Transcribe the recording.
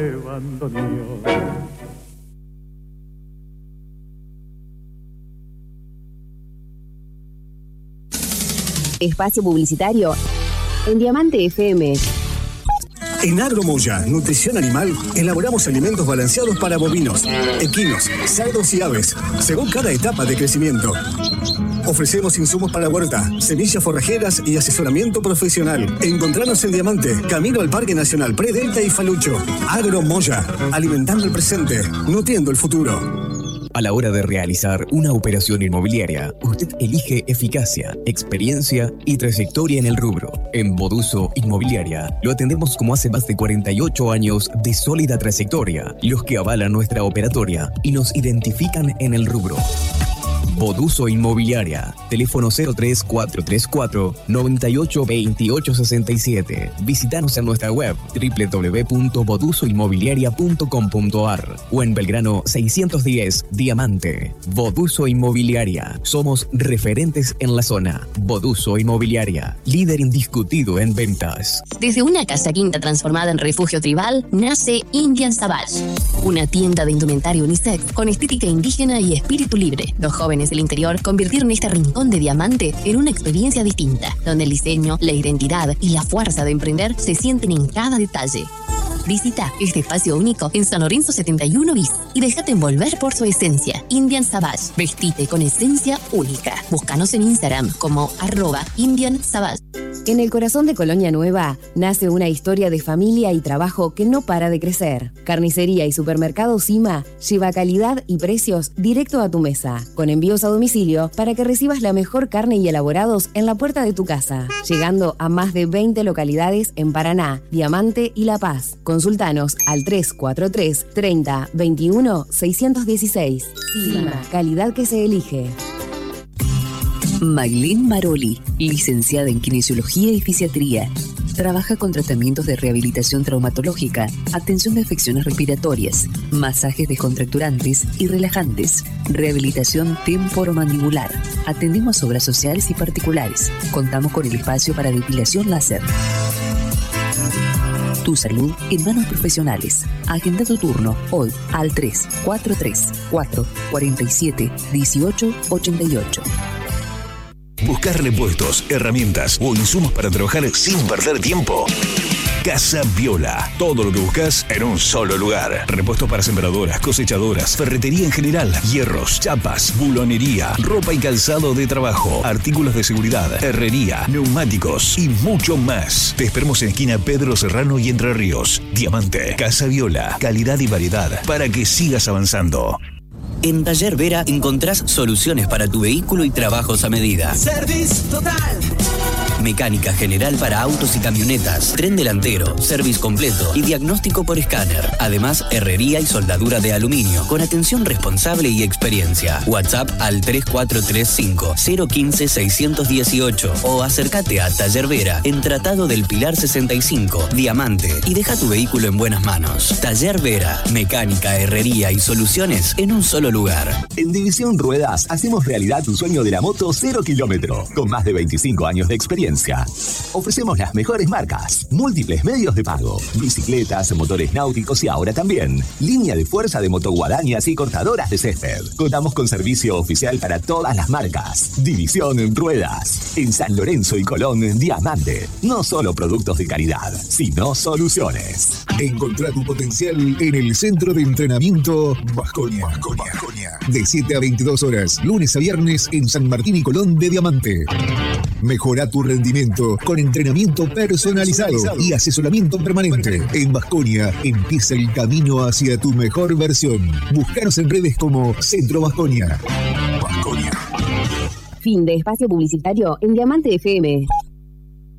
Espacio publicitario en Diamante FM. En Agromoya, nutrición animal, elaboramos alimentos balanceados para bovinos, equinos, cerdos y aves, según cada etapa de crecimiento. Ofrecemos insumos para huerta, semillas forrajeras y asesoramiento profesional. Encontranos en Diamante, camino al Parque Nacional Predelta y Falucho. Agromoya, alimentando el presente, nutriendo el futuro. A la hora de realizar una operación inmobiliaria, usted elige eficacia, experiencia y trayectoria en el rubro. En Boduso Inmobiliaria lo atendemos como hace más de 48 años de sólida trayectoria, los que avalan nuestra operatoria y nos identifican en el rubro. Boduso Inmobiliaria, teléfono 03434 982867. Visítanos en nuestra web www.bodusoinmobiliaria.com.ar o en Belgrano 610 Diamante. Boduso Inmobiliaria, somos referentes en la zona. Boduso Inmobiliaria, líder indiscutido en ventas. Desde una casa quinta transformada en refugio tribal, nace Indian Savage, una tienda de indumentaria unisex con estética indígena y espíritu libre. Los jóvenes del interior convirtieron este rincón de Diamante en una experiencia distinta, donde el diseño, la identidad y la fuerza de emprender se sienten en cada detalle. Visita este espacio único en San Lorenzo 71 bis y déjate envolver por su esencia. Indian Savage, vestite con esencia única. Búscanos en Instagram como @IndianSavage. En el corazón de Colonia Nueva nace una historia de familia y trabajo que no para de crecer. Carnicería y supermercado Cima lleva calidad y precios directo a tu mesa, con envíos a domicilio para que recibas la mejor carne y elaborados en la puerta de tu casa, llegando a más de 20 localidades en Paraná, Diamante y La Paz. Consultanos al 343 30 21 616. Cima, calidad que se elige. Maylin Maroli, licenciada en Kinesiología y Fisiatría. Trabaja con tratamientos de rehabilitación traumatológica, atención de afecciones respiratorias, masajes descontracturantes y relajantes, rehabilitación temporomandibular. Atendemos obras sociales y particulares. Contamos con el espacio para depilación láser. Tu salud en manos profesionales. Agenda tu turno hoy al 343 447 1888. ¿Buscar repuestos, herramientas o insumos para trabajar sin perder tiempo? Casa Viola. Todo lo que buscas en un solo lugar. Repuestos para sembradoras, cosechadoras, ferretería en general, hierros, chapas, bulonería, ropa y calzado de trabajo, artículos de seguridad, herrería, neumáticos y mucho más. Te esperamos en esquina Pedro Serrano y Entre Ríos. Diamante. Casa Viola. Calidad y variedad para que sigas avanzando. En Taller Vera encontrás soluciones para tu vehículo y trabajos a medida. Service total. Mecánica general para autos y camionetas, tren delantero, service completo y diagnóstico por escáner. Además, herrería y soldadura de aluminio, con atención responsable y experiencia. WhatsApp al 3435 015 618 o acércate a Taller Vera en Tratado del Pilar 65, Diamante, y deja tu vehículo en buenas manos. Taller Vera, mecánica, herrería y soluciones en un solo lugar. En División Ruedas hacemos realidad tu sueño de la moto 0 kilómetro, con más de 25 años de experiencia. Ofrecemos las mejores marcas, múltiples medios de pago, bicicletas, motores náuticos y ahora también línea de fuerza de motoguadañas y cortadoras de césped. Contamos con servicio oficial para todas las marcas. División en Ruedas. En San Lorenzo y Colón, Diamante. No solo productos de calidad, sino soluciones. Encontrá tu potencial en el Centro de Entrenamiento Baskonia. De 7 a 22 horas, lunes a viernes en San Martín y Colón de Diamante. Mejora tu rendimiento con entrenamiento personalizado y asesoramiento permanente. En Baskonia empieza el camino hacia tu mejor versión. Búscanos en redes como Centro Baskonia. Fin de espacio publicitario en Diamante FM.